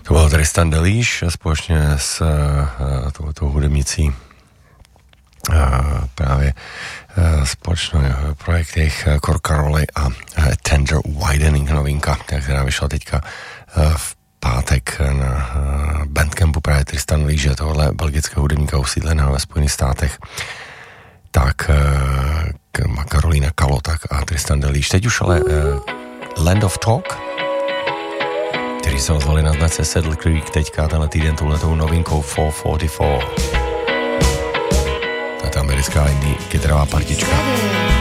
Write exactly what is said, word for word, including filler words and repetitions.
To byl Tristan Delíš společně s uh, touto hudebnicí uh, právě uh, společně v projektech uh, Corcarole a uh, Tender Widening novinka, která vyšla teďka uh, v pátek na uh, Bandcampu právě Tristan Delíš, tohle belgického hudebníka usídleného ve Spojených státech. Tak uh, Karolína Kalotak a Tristan Delíš. Teď už ale uh, Land of Talk, kteří se ozvali na značce Saddle Creek teďka tenhle týden touhletou novinkou four forty-four. To je ta americká indie kytarová partička.